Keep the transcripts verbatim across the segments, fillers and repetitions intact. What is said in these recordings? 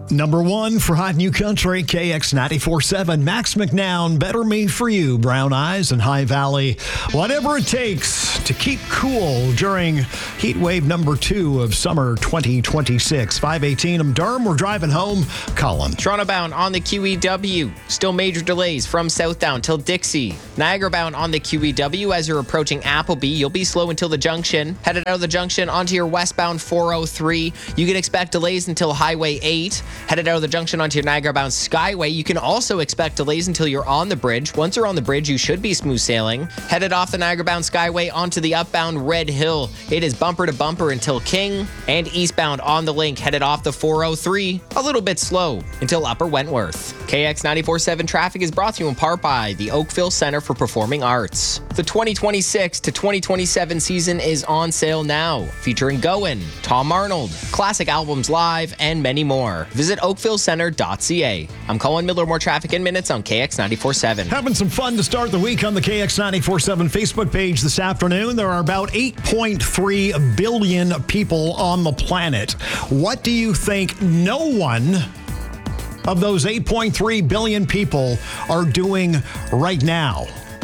Number one for Hot New Country, K X ninety-four point seven. Max McNown, Better Me For You, Brown Eyes and High Valley. Whatever it takes to keep cool during heat wave number two of summer twenty twenty-six. five eighteen, I'm Durham. We're driving home. Colin. Toronto bound on the Q E W. Still major delays from southbound till Dixie. Niagara bound on the Q E W as you're approaching Appleby. You'll be slow until the junction. Headed out of the junction onto your westbound four oh three. You can expect delays until Highway eight. Headed out of the junction onto your Niagara-bound Skyway. You can also expect delays until you're on the bridge. Once you're on the bridge, you should be smooth sailing. Headed off the Niagara-bound Skyway onto the upbound Red Hill. It is bumper to bumper until King. And eastbound on the link, headed off the four oh three. A little bit slow until Upper Wentworth. K X ninety-four point seven traffic is brought to you in part by the Oakville Center for Performing Arts. The twenty twenty-six to twenty twenty-seven season is on sale now, featuring Goin', Tom Arnold, classic albums live, and many more. Visit oakville center dot c a. I'm Colin Miller. More traffic in minutes on K X ninety-four point seven. Having some fun to start the week on the K X ninety-four point seven Facebook page this afternoon. There are about eight point three billion people on the planet. What do you think no one of those eight point three billion people are doing right now?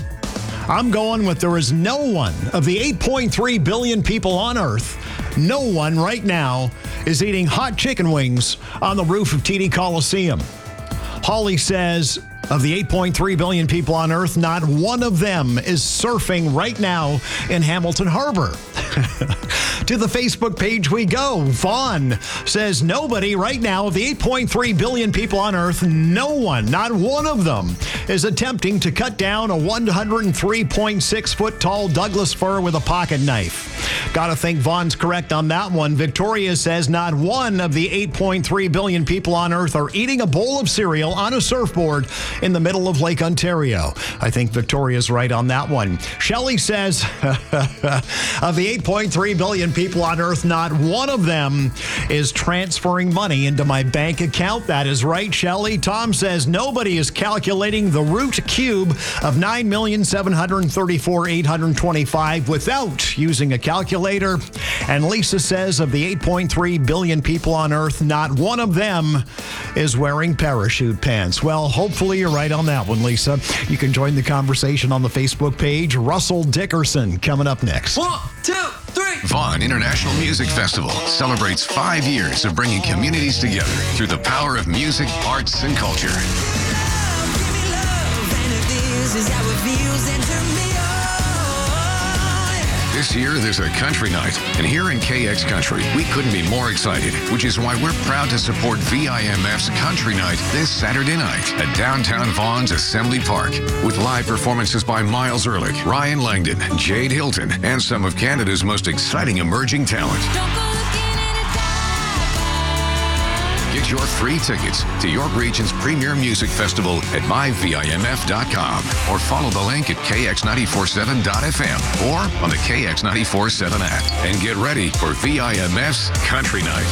I'm going with there is no one of the eight point three billion people on Earth, no one right now is eating hot chicken wings on the roof of T D Coliseum. Holly says of the eight point three billion people on Earth, not one of them is surfing right now in Hamilton Harbor. To the Facebook page we go. Vaughn says nobody right now of the eight point three billion people on Earth, no one, not one of them, is attempting to cut down a one hundred three point six foot tall Douglas fir with a pocket knife. Gotta think Vaughn's correct on that one. Victoria says not one of the eight point three billion people on Earth are eating a bowl of cereal on a surfboard in the middle of Lake Ontario. I think Victoria's right on that one. Shelley says of the eight point three billion people on Earth, not one of them is transferring money into my bank account. That is right, Shelley. Tom says nobody is calculating the root cube of nine million seven hundred thirty-four thousand eight hundred twenty-five without using a calculator. And Lisa says of the eight point three billion people on Earth, not one of them is wearing parachute pants. Well, hopefully you're right on that one, Lisa. You can join the conversation on the Facebook page. Russell Dickerson coming up next. One, two, three. Vaughan International Music Festival celebrates five years of bringing communities together through the power of music, arts, and culture. This year, there's a country night, and here in K X Country, we couldn't be more excited, which is why we're proud to support V I M F's Country Night this Saturday night at downtown Vaughan's Assembly Park, with live performances by Miles Ehrlich, Ryan Langdon, Jade Hilton, and some of Canada's most exciting emerging talent. Get your free tickets to York Region's premier music festival at my v i m f dot com or follow the link at k x nine four seven dot f m or on the K X ninety-four point seven app. And get ready for V I M F's Country Night.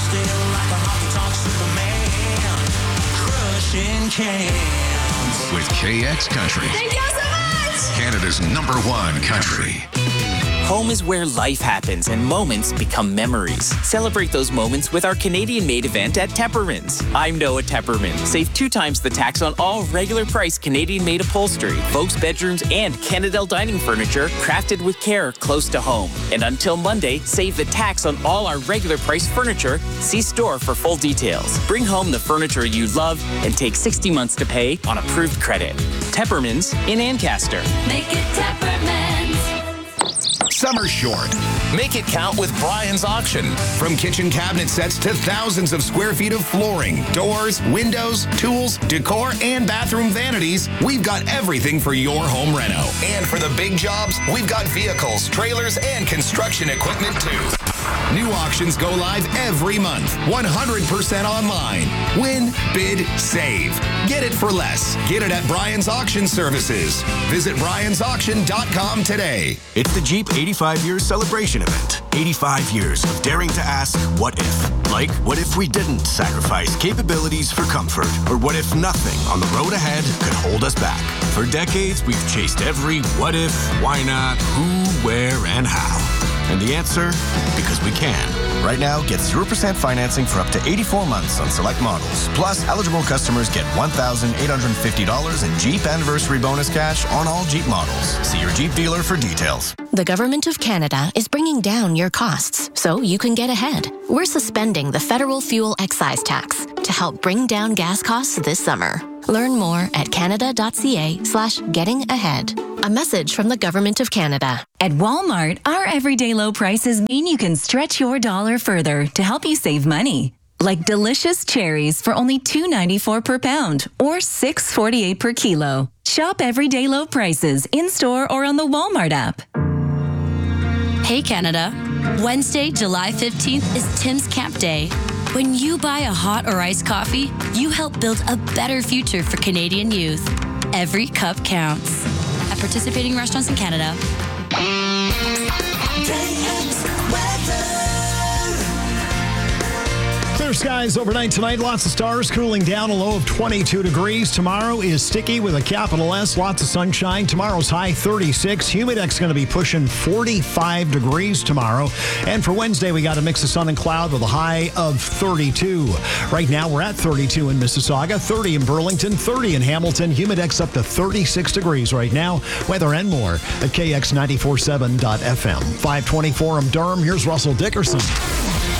With K X Country. Thank you so much! Canada's number one country. Home is where life happens and moments become memories. Celebrate those moments with our Canadian-made event at Tepperman's. I'm Noah Tepperman. Save two times the tax on all regular price Canadian-made upholstery, folks' bedrooms, and Canadel dining furniture crafted with care close to home. And until Monday, save the tax on all our regular price furniture. See store for full details. Bring home the furniture you love and take sixty months to pay on approved credit. Tepperman's in Ancaster. Make it Tepperman's. Summer short. Make it count with Brian's Auction. From kitchen cabinet sets to thousands of square feet of flooring, doors, windows, tools, decor, and bathroom vanities, we've got everything for your home reno. And for the big jobs, we've got vehicles, trailers, and construction equipment too. New auctions go live every month, one hundred percent online. Win, bid, save. Get it for less. Get it at Brian's Auction Services. Visit brians auction dot com today. It's the Jeep eighty-five years celebration event. eighty-five years of daring to ask, what if? Like, what if we didn't sacrifice capabilities for comfort? Or what if nothing on the road ahead could hold us back? For decades, we've chased every what if, why not, who, where, and how. And the answer? Because we can. Right now, get zero percent financing for up to eighty-four months on select models. Plus, eligible customers get one thousand eight hundred fifty dollars in Jeep Anniversary Bonus cash on all Jeep models. See your Jeep dealer for details. The Government of Canada is bringing down your costs so you can get ahead. We're suspending the federal fuel excise tax to help bring down gas costs this summer. Learn more at canada.ca slash getting ahead. A message from the Government of Canada. At Walmart, our everyday low prices mean you can stretch your dollar further to help you save money. Like delicious cherries for only two dollars and ninety-four cents per pound or six dollars and forty-eight cents per kilo. Shop everyday low prices in-store or on the Walmart app. Hey Canada, Wednesday, July fifteenth is Tim's Camp Day. When you buy a hot or iced coffee, you help build a better future for Canadian youth. Every cup counts. At participating restaurants in Canada. Clear skies overnight tonight. Lots of stars, cooling down, a low of twenty-two degrees. Tomorrow is sticky with a capital S. Lots of sunshine. Tomorrow's high thirty-six. Humidex going to be pushing forty-five degrees tomorrow. And for Wednesday, we got a mix of sun and cloud with a high of thirty-two. Right now, we're at thirty-two in Mississauga, thirty in Burlington, thirty in Hamilton. Humidex up to thirty-six degrees right now. Weather and more at K X nine four seven dot F M. five twenty-four, I'm Durham. Here's Russell Dickerson.